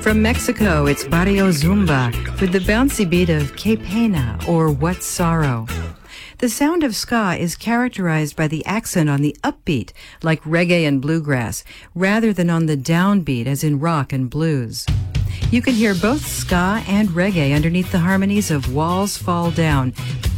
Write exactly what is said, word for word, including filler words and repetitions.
From Mexico, it's Barrio Zumba with the bouncy beat of Que Pena, or What Sorrow. The sound of ska is characterized by the accent on the upbeat, like reggae and bluegrass, rather than on the downbeat as in rock and blues. You can hear both ska and reggae underneath the harmonies of Walls Fall Down,